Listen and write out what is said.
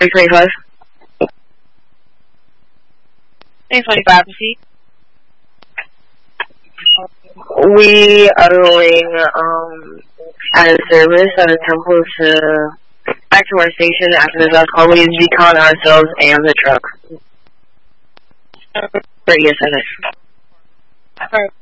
325. 325, proceed. We are going out of service at a temple to back to our station after the last call. We decon ourselves and the truck. Radius, I think.